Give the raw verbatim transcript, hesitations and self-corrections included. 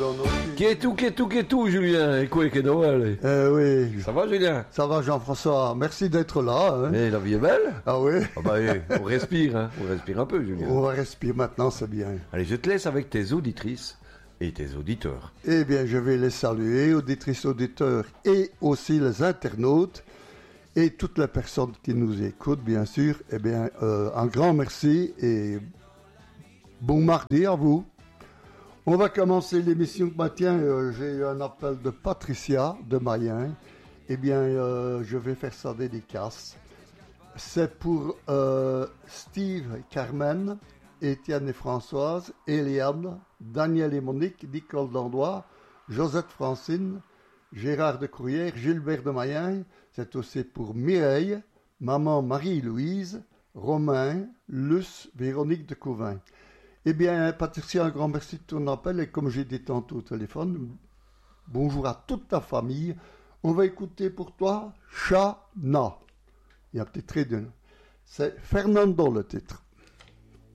donne aussi. Qui est tout, qui est tout, qui est tout, Julien? Et quoi, qui est Noël? Eh oui. Ça va, Julien? Ça va, Jean-François. Merci d'être là. Hein. Mais la vie est belle? Ah oui. Ah bah, eh, on respire, hein. On respire un peu, Julien. On va respirer maintenant, c'est bien. Allez, je te laisse avec tes auditrices et tes auditeurs. Eh bien, je vais les saluer, auditrices, auditeurs, et aussi les internautes, et toutes les personnes qui nous écoutent, bien sûr. Eh bien, euh, un grand merci et bon mardi à vous. On va commencer l'émission de matin. Euh, j'ai eu un appel de Patricia de Mayens. Eh bien, euh, je vais faire sa dédicace. C'est pour euh, Steve, Carmen, Étienne et Françoise, Eliane, Daniel et Monique, Nicole d'Andois, Josette Francine, Gérard de Courrières, Gilbert de Mayens. C'est aussi pour Mireille, maman Marie-Louise, Romain, Luce, Véronique de Couvin. Eh bien, Patricia, un grand merci de ton appel. Et comme j'ai dit tantôt au téléphone, bonjour à toute ta famille. On va écouter pour toi Chana. Il y a un petit trait de... C'est Fernando le titre.